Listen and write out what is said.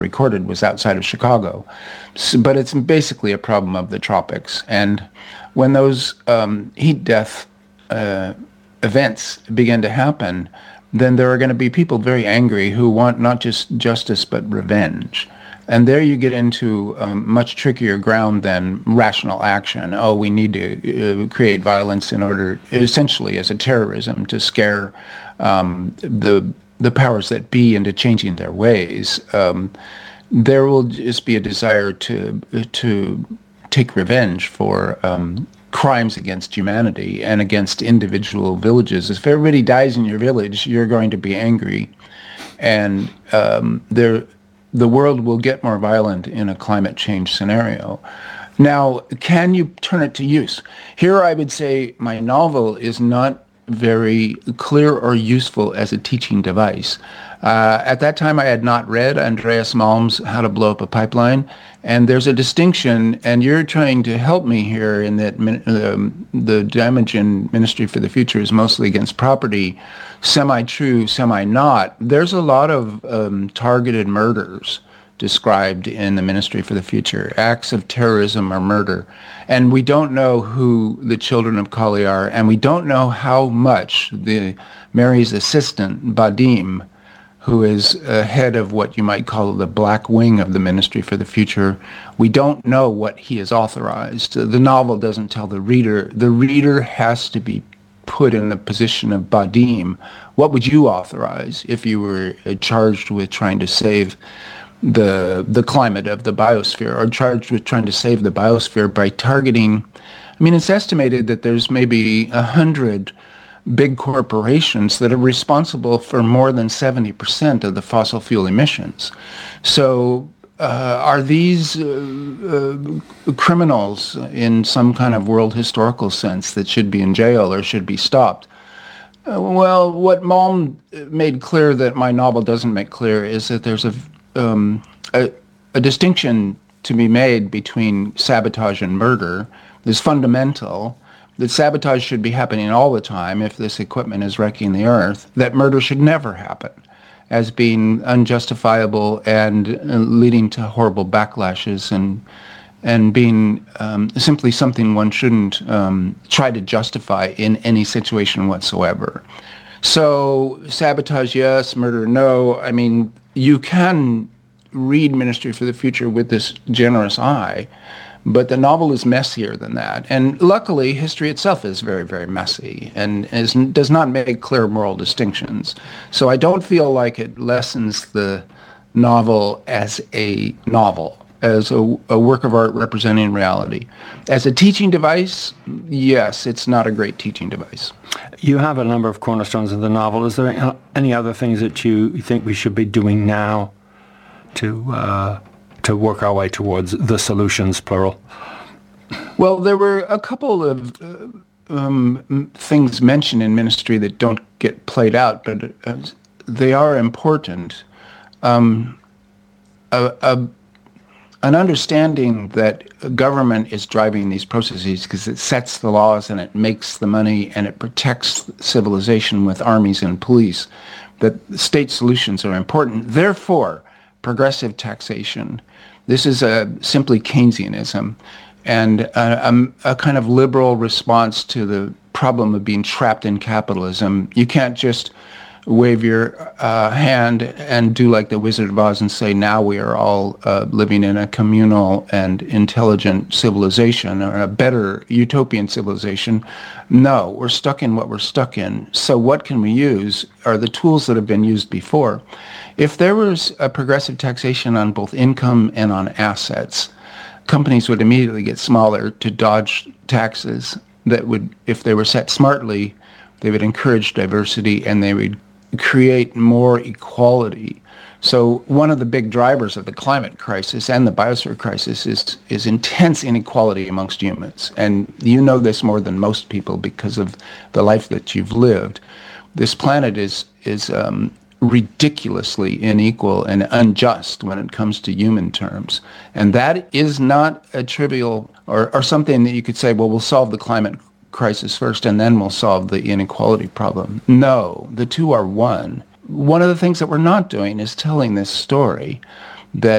recorded was outside of Chicago. So, but it's basically a problem of the tropics. And when those heat death events begin to happen, then there are going to be people very angry who want not just justice but revenge. And there you get into much trickier ground than rational action. Oh, we need to create violence in order, essentially as a terrorism, to scare the powers that be into changing their ways. There will just be a desire to take revenge for crimes against humanity and against individual villages. If everybody dies in your village, you're going to be angry, and the world will get more violent in a climate change scenario. Now, can you turn it to use? Here I would say my novel is not very clear or useful as a teaching device. At that time, I had not read Andreas Malm's How to Blow Up a Pipeline, and there's a distinction, and you're trying to help me here in that the damage in Ministry for the Future is mostly against property, semi-true, semi-not. There's a lot of targeted murders described in the Ministry for the Future, acts of terrorism or murder. And we don't know who the children of Kali are, and we don't know how much Mary's assistant, Badim, who is head of what you might call the black wing of the Ministry for the Future, we don't know what he has authorized. The novel doesn't tell the reader. The reader has to be put in the position of Badim. What would you authorize if you were charged with trying to save the climate of the biosphere, or charged with trying to save the biosphere by targeting? I mean, it's estimated that there's maybe 100 big corporations that are responsible for more than 70% of the fossil fuel emissions. So are these criminals in some kind of world historical sense that should be in jail or should be stopped? Well, what Malm made clear that my novel doesn't make clear is that there's a distinction to be made between sabotage and murder. There's fundamental, that sabotage should be happening all the time if this equipment is wrecking the earth, that murder should never happen as being unjustifiable and leading to horrible backlashes and being simply something one shouldn't try to justify in any situation whatsoever. So sabotage, yes, murder, no. I mean, you can read Ministry for the Future with this generous eye, but the novel is messier than that. And luckily, history itself is very, very messy and does not make clear moral distinctions. So I don't feel like it lessens the novel as a novel, as a work of art representing reality. As a teaching device, yes, it's not a great teaching device. You have a number of cornerstones in the novel. Is there any other things that you think we should be doing now to work our way towards the solutions, plural? Well, there were a couple of things mentioned in Ministry that don't get played out, but they are important. An understanding that government is driving these processes because it sets the laws and it makes the money and it protects civilization with armies and police, that state solutions are important. Therefore, progressive taxation. This is simply Keynesianism and a kind of liberal response to the problem of being trapped in capitalism. You can't just wave your hand and do like the Wizard of Oz and say, now we are all living in a communal and intelligent civilization, or a better utopian civilization. No, we're stuck in what we're stuck in. So what can we use are the tools that have been used before. If there was a progressive taxation on both income and on assets, companies would immediately get smaller to dodge taxes that would, if they were set smartly, they would encourage diversity and they would create more equality. So one of the big drivers of the climate crisis and the biosphere crisis is intense inequality amongst humans. And you know this more than most people because of the life that you've lived. This planet is ridiculously unequal and unjust when it comes to human terms. And that is not a trivial or something that you could say, well, we'll solve the climate crisis first and then we'll solve the inequality problem. No, the two are one. One of the things that we're not doing is telling this story. that